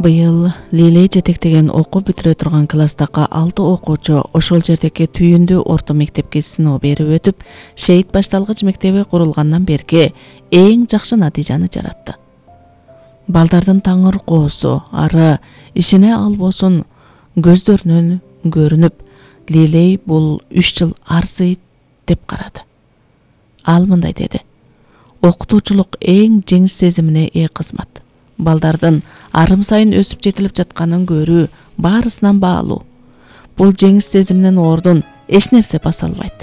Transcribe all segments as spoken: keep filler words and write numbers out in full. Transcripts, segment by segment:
Быйыл Лилей жетектеген окуу бүтүрө турган класстагы алты окуучу ошол жердеги түйүндүү орто мектепке сыноо берип өтүп, Шейит башталгыч мектеби курулгандан берки эң жакшы натыйжаны жаратты. Балдардын таңыр коосу, ары ишине албосун көздөрүнөн көрүнүп, Лилей бул үч жыл арзыйт деп карады. Ал мындай деди: окутуучулук эң жеңиш сезимине ээ кызмат. Балдардын арым сайын өсүп жетилип жатканын көрүү баарысынан баалуу. Бул жеңиш сезиминин ордун эч нерсе баса албайт.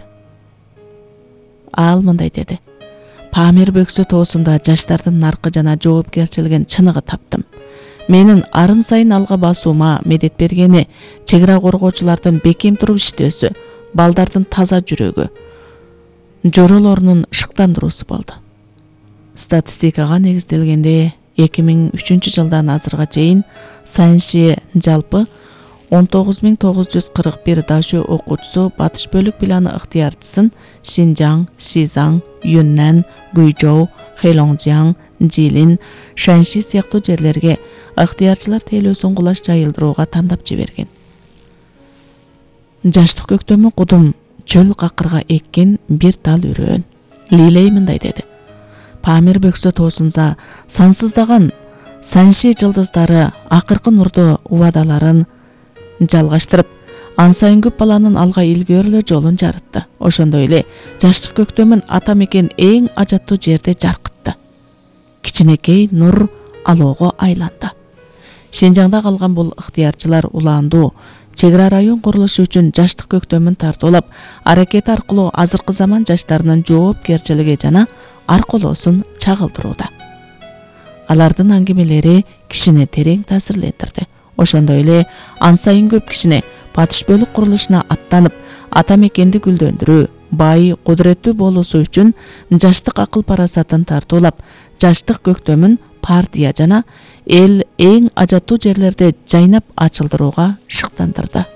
Ал мындай деди: Памир бөксө тоосунда жаштардын наркы жана жоопкерчилигин чыныгы таптым. Менин арым сайын алга басуума медет бергени чек ара коргоочулардын бекем туруп иштөөсү, балдардын таза жүрөгү, жоролорунун шыктандыруусу болду. Статистикага негизделгенде эки миң үчүнчү жылдан азырга чейин Санши жалпы он тогуз миң тогуз жүз кырк бир дашөө окуучусу батыш бөлүк планы ыктыярчысын Шинжаң, Шизаң, Юннан, Гуйжоу, Хэлоңжяң, Жилин, Шанши сыяктуу жерлерге ыктыярчылар тейлөөсүн кулаш жайылдырууга тандап жиберген. Жаштык көктөмү кудум чөл какырга эккен бир тал үрөөн. Лилей мындай деди: Памир бөксө тоосунда сансыздаган Санши жылдыздары акыркы нурду убадаларын жалгаштырып, ан сайын көп баланын алга илгөөрүлө жолун жарытты. Ошондой эле жаштык көктөмүн ата мекен эң ажаттуу жерде жаркытты. Кичинекей нур алоого айланды. Шинжаңда калган бул ыктыярчылар улаандуу чек ара район курулушу үчүн жаштык көктөмүн тартуулап, аракет аркылуу азыркы заман жаштарынын жоопкерчилиги жана аркылоосун чагылдырууда. Алардын аңгемелери кишини терең таасирлендирди. Ошондой эле ан сайын көп кишини батыш бөлүк курулушуна аттанып, ата мекенди гүлдөндүрүү, бай, кудуреттүү болуусу үчүн жаштык акыл парасатын тартуулап, жаштык көктөмүн партия жана эл эң ажаттуу жерлерде жайнап ачылдырууга шыктандырды.